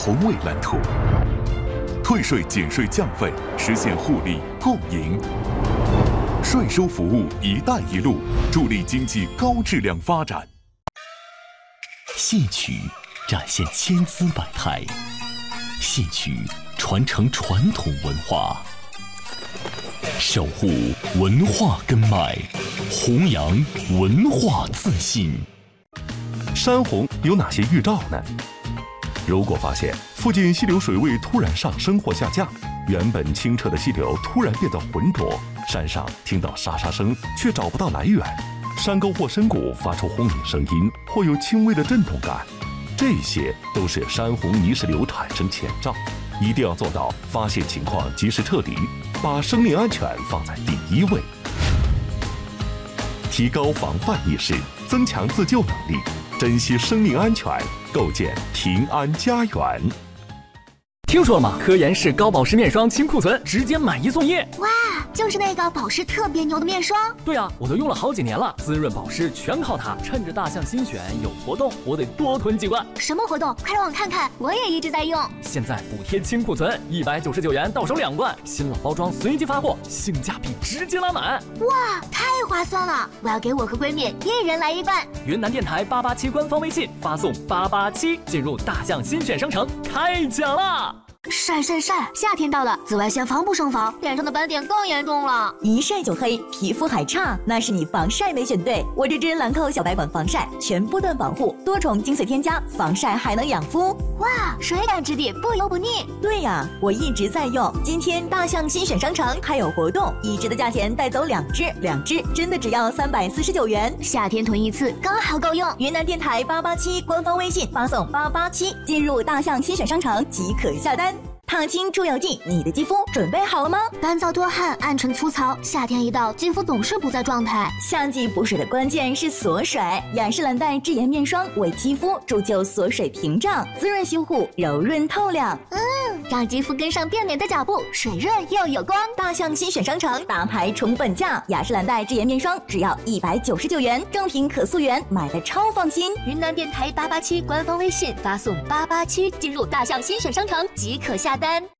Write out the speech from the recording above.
宏伟蓝图。退税减税降费，实现互利共赢。税收服务“一带一路”，助力经济高质量发展。 戏曲展现千姿百态，戏曲传承传统文化，守护文化根脉，弘扬文化自信。 山洪有哪些预兆呢？如果发现附近溪流水位突然上升或下降，原本清澈的溪流突然变得浑浊，山上听到沙沙声却找不到来源，山沟或深谷发出轰鸣声音或有轻微的震动感，这些都是山洪泥石流产生前兆，一定要做到发现情况及时撤离，把生命安全放在第一位。提高防范意识，增强自救能力，珍惜生命安全，构建平安家园。 听说了吗？科颜氏高保湿面霜清库存，直接买1送1。 哇，就是那个保湿特别牛的面霜。 对啊，我都用了好几年了，滋润保湿全靠它。趁着大象新选有活动，我得多囤几罐。 什么活动？快让我看看，我也一直在用。 现在补贴清库存，199元到手2罐，新老包装随机发货，性价比直接拉满。 哇，太划算了！我要给我和闺蜜一人来1罐。 云南电台887官方微信发送887，进入大象新选商城开奖啦！ 晒！夏天到了，紫外线防不胜防，脸上的斑点更严重了。 一晒就黑，皮肤还差，那是你防晒没选对。我这支兰蔻小白管防晒，全波段防护，多重精粹添加，防晒还能养肤。 哇，水感质地，不油不腻。 对呀，我一直在用。今天大象新选商城还有活动，1支的价钱带走2支真的只要349元。 夏天囤1次刚好够用。 云南电台887官方微信发送887，进入大象新选商城即可下单。烫青助油剂，你的肌肤准备好了吗？ 干燥多汗，暗沉粗糙，夏天一到，肌肤总是不在状态。 夏季补水的关键是锁水，雅诗兰黛智妍面霜为肌肤铸就锁水屏障，滋润修护，柔润透亮。 让肌肤跟上变美的脚步，水润又有光。 大象新选商城大牌重本价，雅诗兰黛智妍面霜只要199元，正品可溯源，买的超放心。 云南电台887官方微信发送887，进入大象新选商城即可下单。